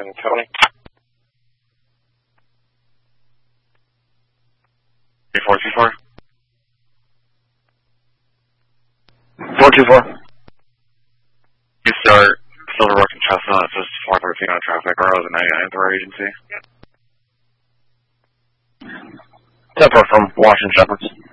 and Tony. 424. 424. You start Silverbrook and Chestnut. It says 413 on traffic. Or was it 99 to our agency? 10-4 from Washington Shepherds.